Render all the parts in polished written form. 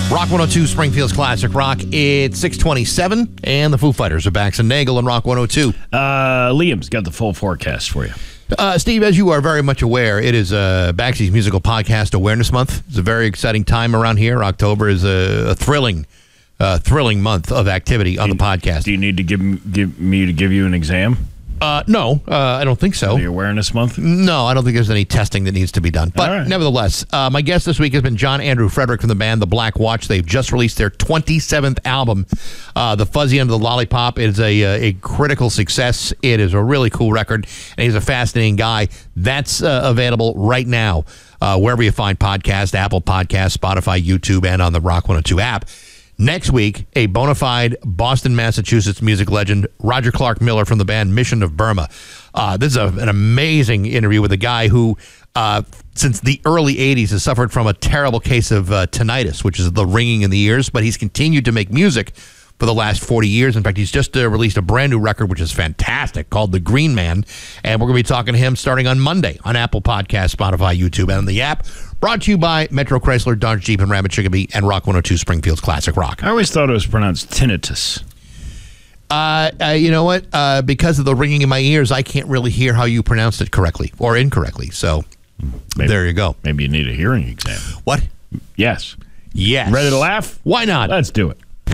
Rock 102, Springfield's Classic Rock. It's 6:27, and the Foo Fighters are back. Nagel on Rock 102. Liam's got the full forecast for you. Steve, as you are very much aware, it is Baxy's Musical Podcast Awareness Month. It's a very exciting time around here. October is a thrilling month of activity on the podcast. Do you need to give you an exam? No, I don't think so. The Awareness Month? No, I don't think there's any testing that needs to be done. But nevertheless, my guest this week has been John Andrew Frederick from the band The Black Watch. They've just released their 27th album, The Fuzzy End of the Lollipop. It is a critical success. It is a really cool record, and he's a fascinating guy. That's available right now, wherever you find podcasts, Apple Podcasts, Spotify, YouTube, and on the Rock 102 app. Next week, a bona fide Boston, Massachusetts music legend, Roger Clark Miller from the band Mission of Burma. This is an amazing interview with a guy who, since the early 80s, has suffered from a terrible case of tinnitus, which is the ringing in the ears, but he's continued to make music for the last 40 years. In fact, he's just released a brand new record, which is fantastic, called The Green Man, and we're going to be talking to him starting on Monday on Apple Podcasts, Spotify, YouTube, and on the app. Brought to you by Metro Chrysler, Dodge Jeep, and Ram at Chicopee, and Rock 102 Springfield's Classic Rock. I always thought it was pronounced tinnitus. You know what? Because of the ringing in my ears, I can't really hear how you pronounced it correctly or incorrectly. So there you go. Maybe you need a hearing exam. What? Yes. Yes. Ready to laugh? Why not? Let's do it.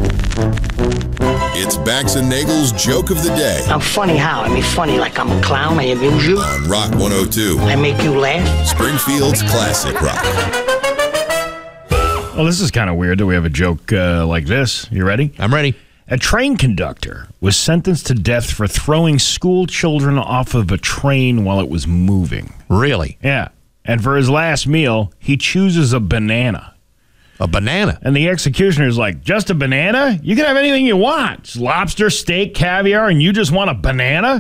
It's Bax and Nagel's Joke of the Day. I'm funny how? I mean funny like I'm a clown, I amuse you. On Rock 102. I make you laugh. Springfield's Classic Rock. Well, this is kind of weird that we have a joke like this. You ready? I'm ready. A train conductor was sentenced to death for throwing school children off of a train while it was moving. Really? Yeah. And for his last meal, he chooses a banana. A banana? And the executioner's like, just a banana? You can have anything you want. It's lobster, steak, caviar, and you just want a banana?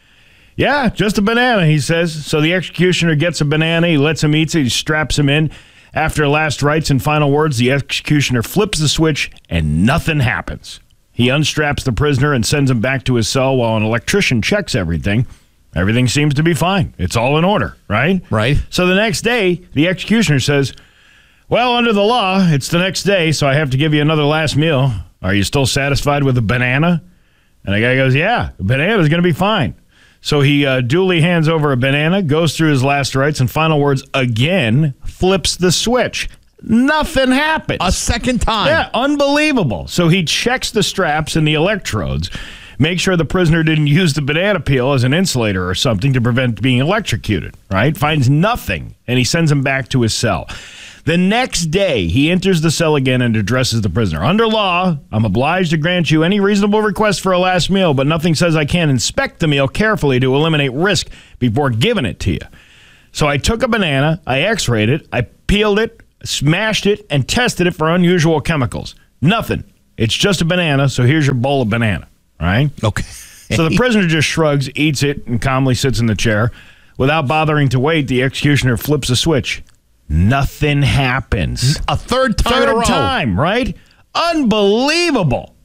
Yeah, just a banana, he says. So the executioner gets a banana, he lets him eat it, he straps him in. After last rites and final words, the executioner flips the switch, and nothing happens. He unstraps the prisoner and sends him back to his cell while an electrician checks everything. Everything seems to be fine. It's all in order, right? Right. So the next day, the executioner says, well, under the law, it's the next day, so I have to give you another last meal. Are you still satisfied with a banana? And the guy goes, yeah, a banana's going to be fine. So he duly hands over a banana, goes through his last rites and final words again, flips the switch. Nothing happens. A second time. Yeah, unbelievable. So he checks the straps and the electrodes, make sure the prisoner didn't use the banana peel as an insulator or something to prevent being electrocuted, right? Finds nothing, and he sends him back to his cell. The next day, he enters the cell again and addresses the prisoner. Under law, I'm obliged to grant you any reasonable request for a last meal, but nothing says I can't inspect the meal carefully to eliminate risk before giving it to you. So I took a banana, I x-rayed it, I peeled it, smashed it, and tested it for unusual chemicals. Nothing. It's just a banana, so here's your bowl of banana, all right? Okay. So the prisoner just shrugs, eats it, and calmly sits in the chair. Without bothering to wait, the executioner flips a switch. Nothing happens. A third time in a row. Third time, right? Unbelievable.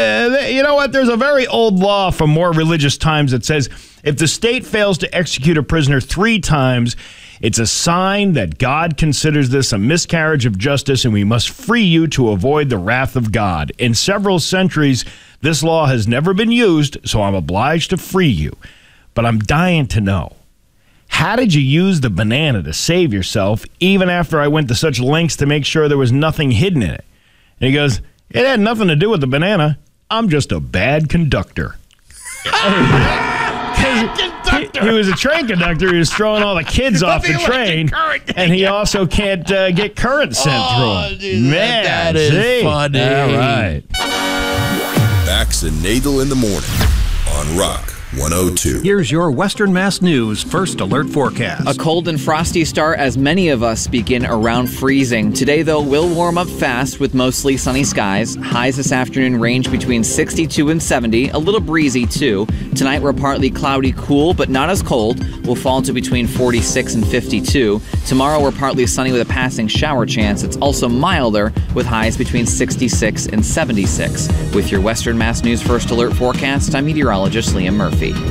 You know what? There's a very old law from more religious times that says if the state fails to execute a prisoner 3 times, it's a sign that God considers this a miscarriage of justice and we must free you to avoid the wrath of God. In several centuries, this law has never been used, so I'm obliged to free you. But I'm dying to know. How did you use the banana to save yourself, even after I went to such lengths to make sure there was nothing hidden in it? And he goes, it had nothing to do with the banana. I'm just a bad conductor. He was a train conductor. He was throwing all the kids off the train, and he also can't get current sent through him. Dude, Man, that is funny. All right. Bax and Nagel in the morning on Rock 102. Here's your Western Mass News First Alert forecast. A cold and frosty start as many of us begin around freezing. Today, though, will warm up fast with mostly sunny skies. Highs this afternoon range between 62 and 70, a little breezy, too. Tonight, we're partly cloudy, cool, but not as cold. We'll fall to between 46 and 52. Tomorrow, we're partly sunny with a passing shower chance. It's also milder with highs between 66 and 76. With your Western Mass News First Alert forecast, I'm meteorologist Liam Murphy.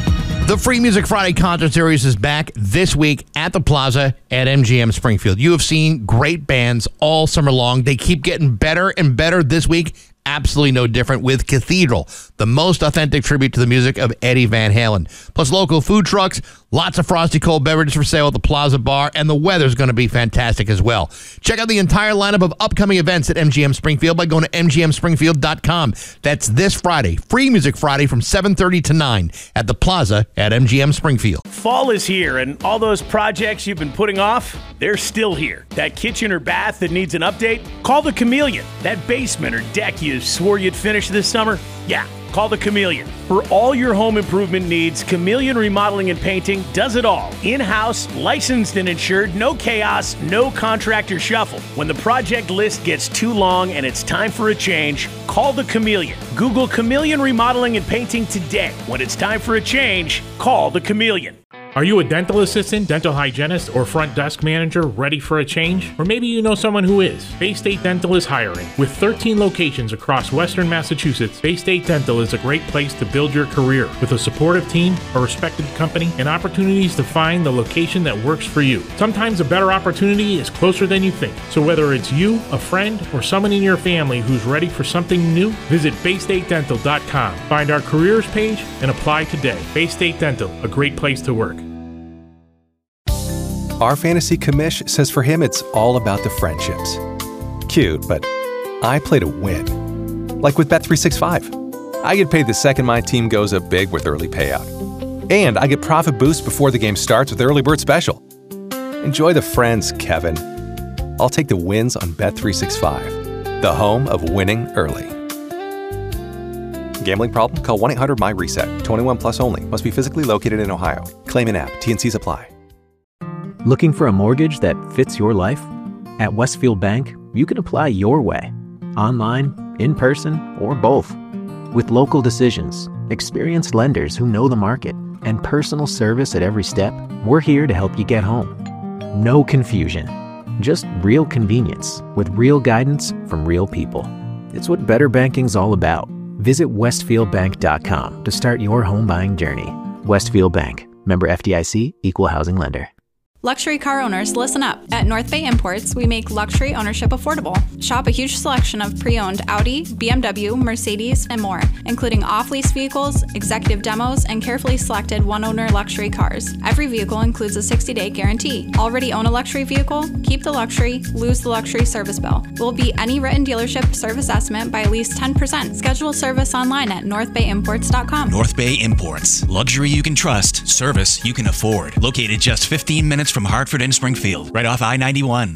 The Free Music Friday concert series is back this week at the Plaza at MGM Springfield. You have seen great bands all summer long. They keep getting better and better this week. Absolutely no different with Cathedral, the most authentic tribute to the music of Eddie Van Halen. Plus local food trucks, lots of frosty cold beverages for sale at the Plaza Bar, and the weather's going to be fantastic as well. Check out the entire lineup of upcoming events at MGM Springfield by going to mgmspringfield.com. That's this Friday, Free Music Friday from 7:30 to 9 at the Plaza at MGM Springfield. Fall is here, and all those projects you've been putting off, they're still here. That kitchen or bath that needs an update? Call the Chameleon. That basement or deck you swore you'd finish this summer? Yeah, call the Chameleon. For all your home improvement needs, Chameleon Remodeling and Painting does it all. In-house, licensed and insured, no chaos, no contractor shuffle. When the project list gets too long and it's time for a change, call the Chameleon. Google Chameleon Remodeling and Painting today. When it's time for a change, call the Chameleon. Are you a dental assistant, dental hygienist, or front desk manager ready for a change? Or maybe you know someone who is. Bay State Dental is hiring. With 13 locations across Western Massachusetts, Bay State Dental is a great place to build your career with a supportive team, a respected company, and opportunities to find the location that works for you. Sometimes a better opportunity is closer than you think. So whether it's you, a friend, or someone in your family who's ready for something new, visit BayStateDental.com. Find our careers page and apply today. Bay State Dental, a great place to work. Our fantasy commish says for him it's all about the friendships. Cute, but I play to win. Like with Bet365. I get paid the second my team goes up big with early payout. And I get profit boost before the game starts with Early Bird Special. Enjoy the friends, Kevin. I'll take the wins on Bet365, the home of winning early. Gambling problem? Call 1-800-MY-RESET. 21 plus only. Must be physically located in Ohio. Claim in app. T&Cs apply. Looking for a mortgage that fits your life? At Westfield Bank, you can apply your way. Online, in person, or both. With local decisions, experienced lenders who know the market, and personal service at every step, we're here to help you get home. No confusion. Just real convenience with real guidance from real people. It's what better banking's all about. Visit westfieldbank.com to start your home buying journey. Westfield Bank. Member FDIC, Equal Housing Lender. Luxury car owners, listen up. At North Bay Imports, we make luxury ownership affordable. Shop a huge selection of pre-owned Audi, BMW, Mercedes, and more, including off-lease vehicles, executive demos, and carefully selected one-owner luxury cars. Every vehicle includes a 60-day guarantee. Already own a luxury vehicle? Keep the luxury, lose the luxury service bill. We'll beat any written dealership service estimate by at least 10%. Schedule service online at northbayimports.com. North Bay Imports. Luxury you can trust, service you can afford. Located just 15 minutes from Hartford and Springfield, right off I-91.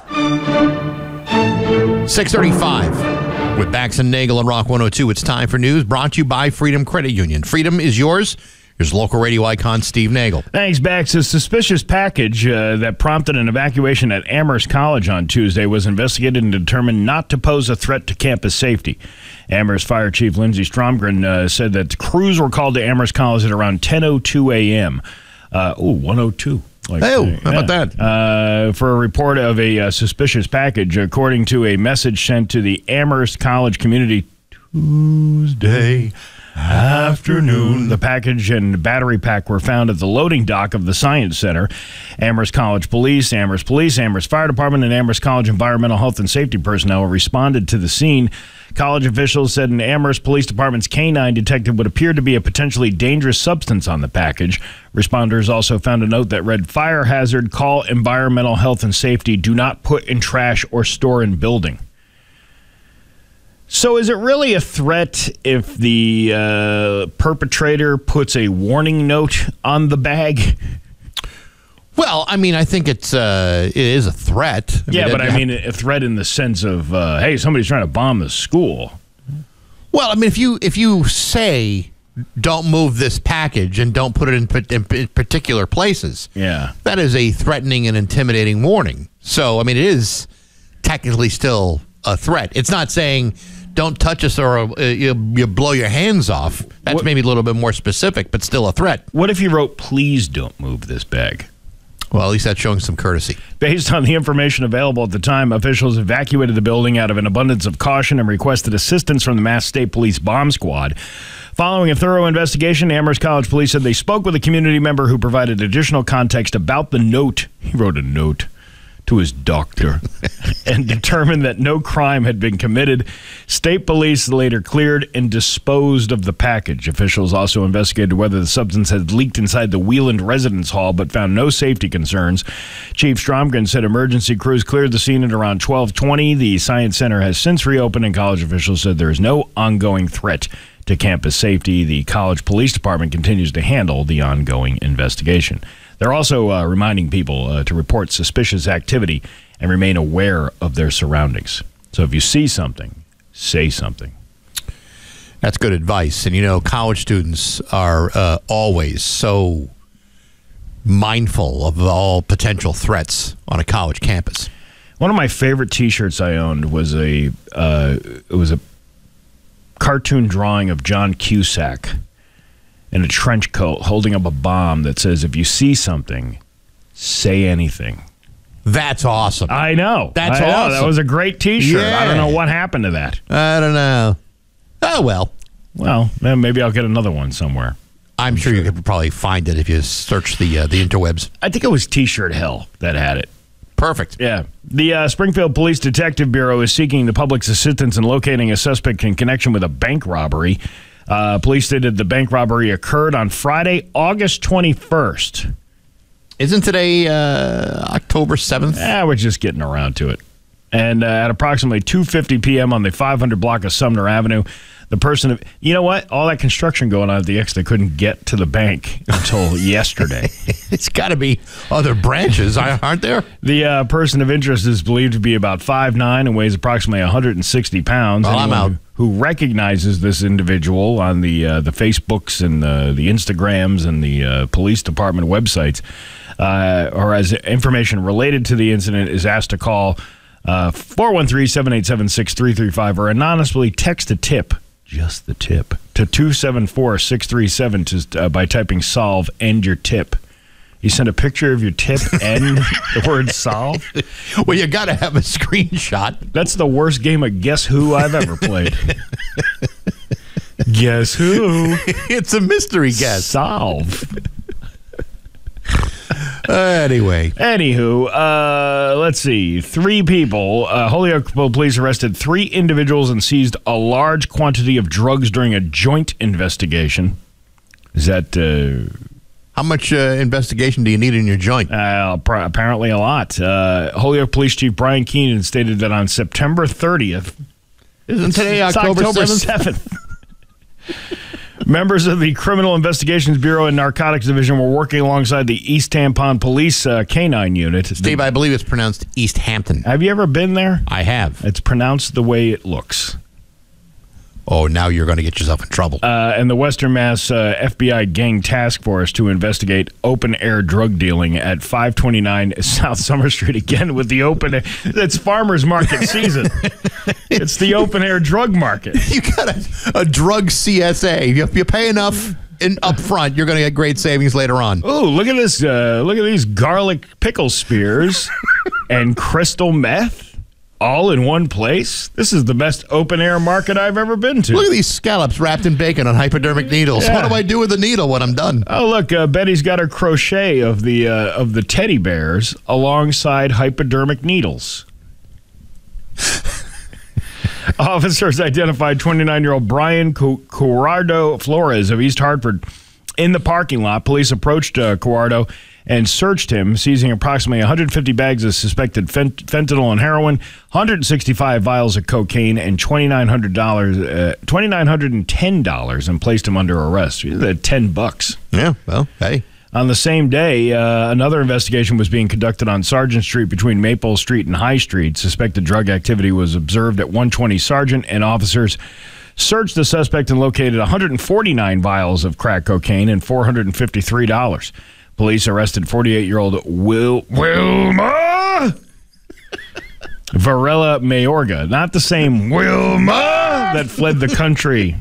6:35 with Bax and Nagel and Rock 102. It's time for news brought to you by Freedom Credit Union. Freedom is yours. Here's local radio icon Steve Nagel. Thanks, Bax. A suspicious package that prompted an evacuation at Amherst College on Tuesday was investigated and determined not to pose a threat to campus safety. Amherst Fire Chief Lindsey Stromgren said that crews were called to Amherst College at around 10:02 a.m. 102. How about that? For a report of a suspicious package, according to a message sent to the Amherst College community Tuesday afternoon. The package and battery pack were found at the loading dock of the Science Center. Amherst College Police, Amherst Fire Department, and Amherst College Environmental Health and Safety personnel responded to the scene. College officials said an Amherst Police Department's canine detected what appeared to be a potentially dangerous substance on the package. Responders also found a note that read, "Fire hazard, call environmental health and safety, do not put in trash or store in building." So is it really a threat if the perpetrator puts a warning note on the bag? Well, I mean, I think it is a threat. I mean, a threat in the sense of, hey, somebody's trying to bomb the school. Well, I mean, if you say don't move this package and don't put it in particular places, that is a threatening and intimidating warning. So, I mean, it is technically still a threat. It's not saying don't touch us or you blow your hands off. That's maybe a little bit more specific, but still a threat. What if you wrote, please don't move this bag? Well, at least that's showing some courtesy. Based on the information available at the time, officials evacuated the building out of an abundance of caution and requested assistance from the Mass State Police Bomb Squad. Following a thorough investigation, Amherst College Police said they spoke with a community member who provided additional context about the note. He wrote a note to his doctor and determined that no crime had been committed. State police later cleared and disposed of the package. Officials also investigated whether the substance had leaked inside the Wieland residence hall, but found no safety concerns. Chief Stromgren said emergency crews cleared the scene at around 12:20. The Science Center has since reopened, and college officials said there is no ongoing threat to campus safety. The college police department continues to handle the ongoing investigation. They're also reminding people to report suspicious activity and remain aware of their surroundings. So if you see something, say something. That's good advice. And, college students are always so mindful of all potential threats on a college campus. One of my favorite T-shirts I owned was it was a cartoon drawing of John Cusack in a trench coat holding up a bomb that says, if you see something, say anything. That's awesome. I know. That's awesome. That was a great T-shirt. Yeah. I don't know what happened to that. I don't know. Oh, well. Well, then maybe I'll get another one somewhere. I'm sure you could probably find it if you search the interwebs. I think it was T-shirt Hell that had it. Perfect. Yeah. The Springfield Police Detective Bureau is seeking the public's assistance in locating a suspect in connection with a bank robbery. Police stated the bank robbery occurred on Friday, August 21st. Isn't today October 7th? We're just getting around to it. And at approximately 2:50 p.m. on the 500 block of Sumner Avenue, the person, you know what? All that construction going on at the X, they couldn't get to the bank until yesterday. It's got to be other branches, aren't there? The person of interest is believed to be about 5'9" and weighs approximately 160 pounds. Well, I'm out. Who recognizes this individual on the Facebooks and the Instagrams and the police department websites, or has information related to the incident, is asked to call 413-787-6335 or anonymously text a tip, just the tip, to 274-637 by typing solve and your tip. You send a picture of your tip and the word solve? Well, you got to have a screenshot. That's the worst game of Guess Who I've ever played. Guess Who? It's a mystery guess. Solve. Anywho, let's see. 3 people. Holyoke police arrested 3 individuals and seized a large quantity of drugs during a joint investigation. Is that... how much investigation do you need in your joint? Apparently a lot. Holyoke Police Chief Brian Keenan stated that on September 30th... Isn't today October 7th? Members of the Criminal Investigations Bureau and Narcotics Division were working alongside the East Tampon Police Canine Unit. Steve, I believe it's pronounced East Hampton. Have you ever been there? I have. It's pronounced the way it looks. Oh, now you're going to get yourself in trouble. And the Western Mass FBI Gang Task Force to investigate open-air drug dealing at 529 South Summer Street. Again, with the open-air. It's farmer's market season. It's the open-air drug market. You got a drug CSA. If you pay enough up front, you're going to get great savings later on. Oh, look at this. Look at these garlic pickle spears and crystal meth. All in one place? This is the best open-air market I've ever been to. Look at these scallops wrapped in bacon on hypodermic needles. Yeah. What do I do with the needle when I'm done? Oh, look, Betty's got her crochet of the teddy bears alongside hypodermic needles. Officers identified 29-year-old Brian Cuardo Flores of East Hartford in the parking lot. Police approached Cuardo and searched him, seizing approximately 150 bags of suspected fentanyl and heroin, 165 vials of cocaine, and $2,910, and placed him under arrest. $10. Yeah, well, hey. On the same day, another investigation was being conducted on Sargent Street between Maple Street and High Street. Suspected drug activity was observed at 120 Sargent, and officers searched the suspect and located 149 vials of crack cocaine and $453. Police arrested 48-year-old Wilma Varela Mayorga, not the same Wilma that fled the country.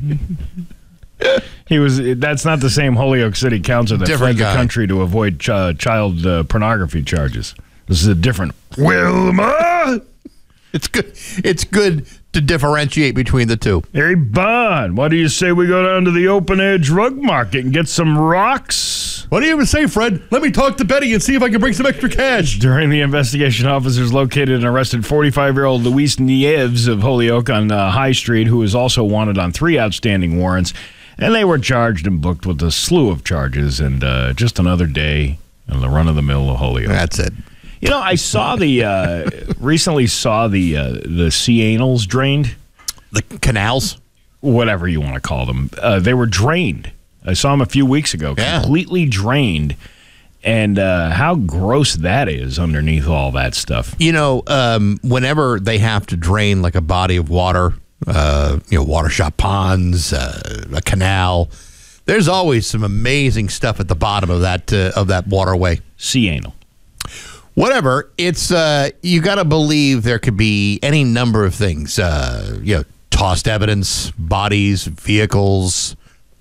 That's not the same Holyoke City council that fled the country to avoid child pornography charges. This is a different Wilma. It's good. It's good to differentiate between the two. Hey, Bond, what do you say we go down to the open-air drug market and get some rocks? What do you even say, Fred? Let me talk to Betty and see if I can bring some extra cash. During the investigation, officers located and arrested 45-year-old Luis Nieves of Holyoke on High Street, who is also wanted on 3 outstanding warrants. And they were charged and booked with a slew of charges, and just another day in the run-of-the-mill of Holyoke. That's it. You know, I saw recently saw the sea anals drained. The canals? Whatever you want to call them. They were drained. I saw them a few weeks ago, completely drained. And how gross that is underneath all that stuff. You know, whenever they have to drain like a body of water, water shot ponds, a canal, there's always some amazing stuff at the bottom of that waterway. Sea anal. Whatever, it's you got to believe there could be any number of things. Tossed evidence, bodies, vehicles,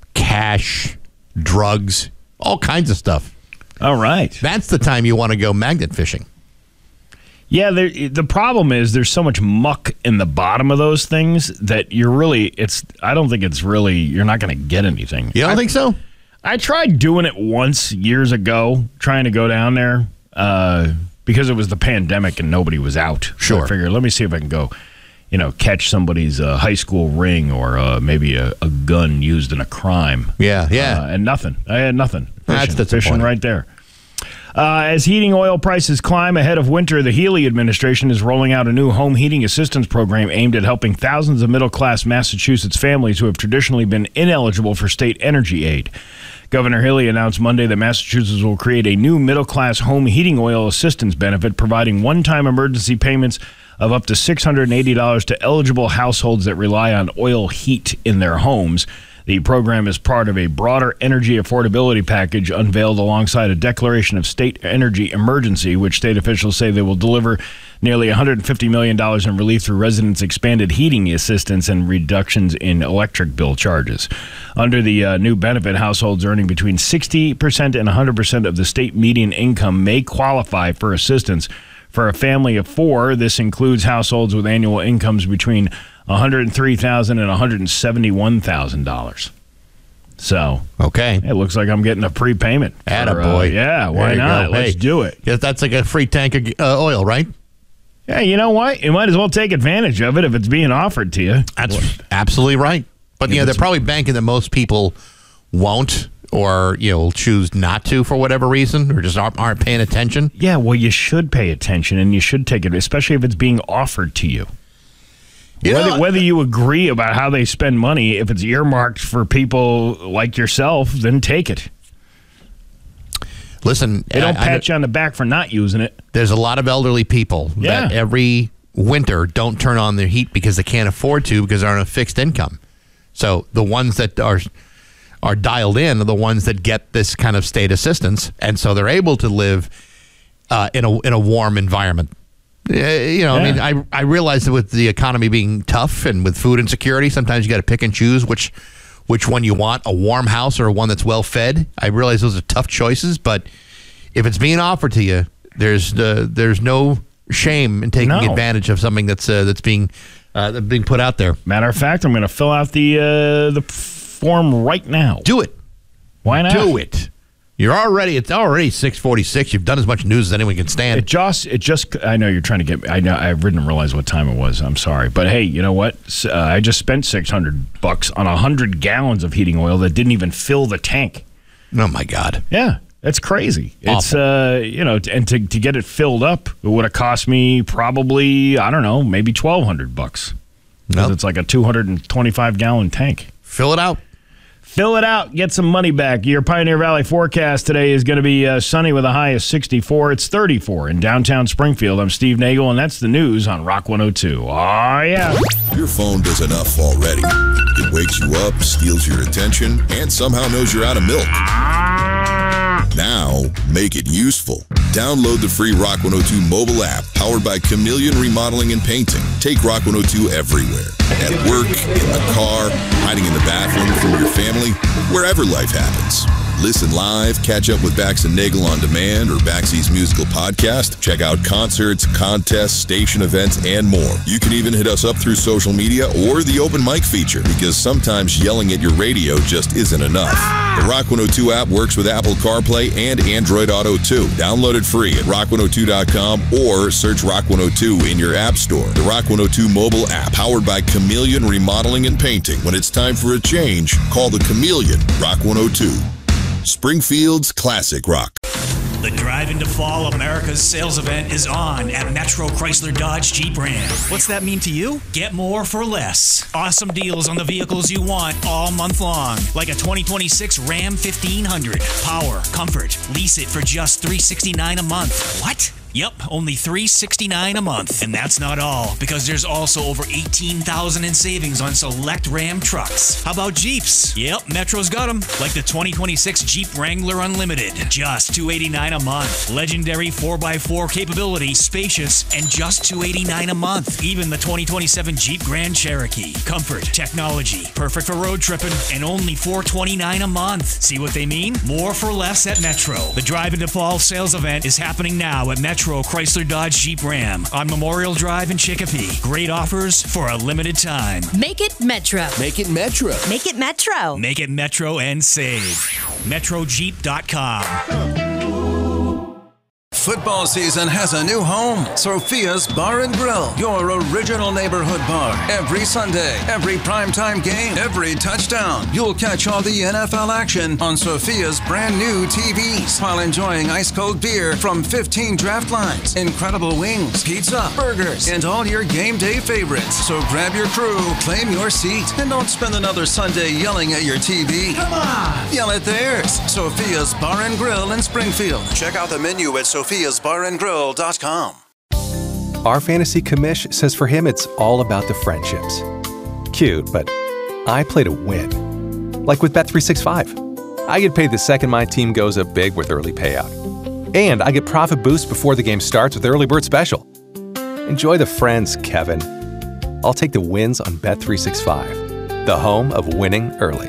cash, drugs, all kinds of stuff. All right. That's the time you want to go magnet fishing. Yeah, the problem is there's so much muck in the bottom of those things that you're not going to get anything. You don't think so? I tried doing it once years ago, trying to go down there because it was the pandemic and nobody was out. Sure. So I figured, let me see if I can go, catch somebody's high school ring or maybe a gun used in a crime. Yeah. And nothing. I had nothing. That's fishing right there. As heating oil prices climb ahead of winter, the Healey administration is rolling out a new home heating assistance program aimed at helping thousands of middle-class Massachusetts families who have traditionally been ineligible for state energy aid. Governor Healey announced Monday that Massachusetts will create a new middle-class home heating oil assistance benefit, providing one-time emergency payments of up to $680 to eligible households that rely on oil heat in their homes. The program is part of a broader energy affordability package unveiled alongside a declaration of state energy emergency, which state officials say they will deliver nearly $150 million in relief through residents' expanded heating assistance and reductions in electric bill charges. Under the new benefit, households earning between 60% and 100% of the state median income may qualify for assistance. For a family of 4, this includes households with annual incomes between $103,000 and $171,000. So, okay, it looks like I'm getting a prepayment. Attaboy. Yeah, why not? Let's do it. Yeah, that's like a free tank of oil, right? Yeah, you know what? You might as well take advantage of it if it's being offered to you. That's absolutely right. But they're probably banking that most people won't, or choose not to for whatever reason, or just aren't paying attention. Yeah, well, you should pay attention and you should take it, especially if it's being offered to you. Whether you agree about how they spend money, if it's earmarked for people like yourself, then take it. Listen, they don't pat you on the back for not using it. There's a lot of elderly people that every winter don't turn on their heat because they can't afford to because they're on a fixed income. So the ones that are dialed in are the ones that get this kind of state assistance, and so they're able to live in a warm environment. I mean, I realize that with the economy being tough and with food insecurity, sometimes you got to pick and choose which one you want, a warm house or one that's well fed. I realize those are tough choices, but if it's being offered to you, there's no shame in taking advantage of something that's being put out there. Matter of fact, I'm going to fill out the form right now. Do it. Why not? Do it. It's already 6:46. You've done as much news as anyone can stand. It just. I know you're trying to get. I know. I didn't realize what time it was. I'm sorry, but hey, you know what? I just spent $600 on 100 gallons of heating oil that didn't even fill the tank. Oh my God! Yeah, that's crazy. Awful. It's and to get it filled up, it would have cost me probably maybe $1,200 because it's like a 225 gallon tank. Fill it out. Fill it out. Get some money back. Your Pioneer Valley forecast today is going to be sunny with a high of 64. It's 34 in downtown Springfield. I'm Steve Nagel, and that's the news on Rock 102. Oh, yeah. Your phone does enough already. It wakes you up, steals your attention, and somehow knows you're out of milk. Now, make it useful. Download the free Rock 102 mobile app powered by Chameleon Remodeling and Painting. Take Rock 102 everywhere. At work, in the car, hiding in the bathroom from your family, wherever life happens. Listen live, catch up with Bax and Nagel on demand or Baxy's musical podcast. Check out concerts, contests, station events, and more. You can even hit us up through social media or the open mic feature, because sometimes yelling at your radio just isn't enough. The Rock 102 app works with Apple CarPlay and Android Auto too. Download it free at rock102.com or search Rock 102 in your app store. The Rock 102 mobile app, powered by Chameleon Remodeling and Painting. When it's time for a change, call the Chameleon. Rock 102. Springfield's classic rock. The Drive into Fall America's sales event is on at Metro Chrysler Dodge Jeep Ram. What's that mean to you? Get more for less. Awesome deals on the vehicles you want all month long. Like a 2026 Ram 1500. Power, comfort. Lease it for just $369 a month. What? Yep, only $369 a month. And that's not all, because there's also over $18,000 in savings on select Ram trucks. How about Jeeps? Yep, Metro's got them. Like the 2026 Jeep Wrangler Unlimited. Just $289 a month. Legendary 4x4 capability, spacious, and just $289 a month. Even the 2027 Jeep Grand Cherokee. Comfort, technology, perfect for road tripping, and only $429 a month. See what they mean? More for less at Metro. The Drive into Fall sales event is happening now at Metro Chrysler Dodge Jeep Ram on Memorial Drive in Chicopee. Great offers for a limited time. Make it Metro. Make it Metro. Make it Metro. Make it Metro and save. MetroJeep.com. Football season has a new home. Sophia's Bar and Grill, your original neighborhood bar. Every Sunday, every primetime game, every touchdown. You'll catch all the NFL action on Sophia's brand new TVs while enjoying ice-cold beer from 15 draft lines, incredible wings, pizza, burgers, and all your game day favorites. So grab your crew, claim your seat, and don't spend another Sunday yelling at your TV. Come on! Yell at theirs. Sophia's Bar and Grill in Springfield. Check out the menu at sophiasbarandgrill.com. Our fantasy commish says for him it's all about the friendships. Cute, but I play to win. Like with Bet365. I get paid the second my team goes up big with early payout. And I get profit boost before the game starts with Early Bird Special. Enjoy the friends, Kevin. I'll take the wins on Bet365, the home of winning early.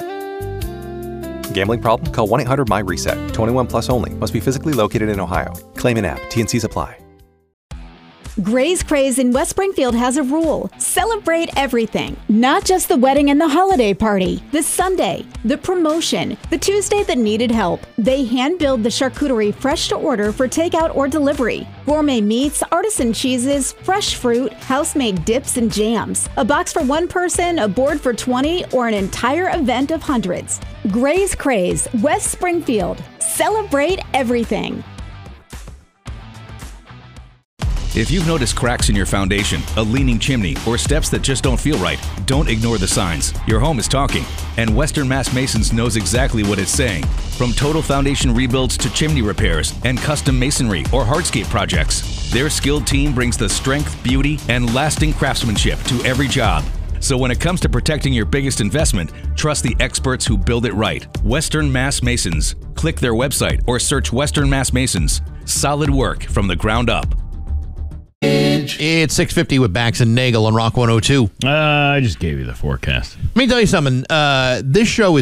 Gambling problem? Call 1-800-MY-RESET. 21 plus only. Must be physically located in Ohio. Claim in app. T&Cs apply. Gray's Craze in West Springfield has a rule. Celebrate everything, not just the wedding and the holiday party. The Sunday, the promotion, the Tuesday that needed help. They hand-build the charcuterie fresh to order for takeout or delivery. Gourmet meats, artisan cheeses, fresh fruit, house-made dips and jams. A box for one person, a board for 20, or an entire event of hundreds. Gray's Craze, West Springfield. Celebrate everything. If you've noticed cracks in your foundation, a leaning chimney, or steps that just don't feel right, don't ignore the signs. Your home is talking, and Western Mass Masons knows exactly what it's saying. From total foundation rebuilds to chimney repairs and custom masonry or hardscape projects, their skilled team brings the strength, beauty, and lasting craftsmanship to every job. So when it comes to protecting your biggest investment, trust the experts who build it right. Western Mass Masons. Click their website or search Western Mass Masons. Solid work from the ground up. It's 6:50 with Bax and Nagel on Rock 102. I just gave you the forecast. Let me tell you something. This show is